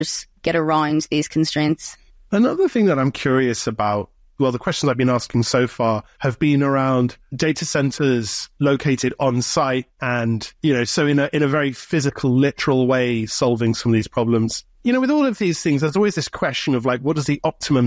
get around these constraints. Another thing that I'm curious about, well, the questions I've been asking so far have been around data centers located on site and, so in a very physical, literal way, solving some of these problems. With all of these things, there's always this question of what is the optimum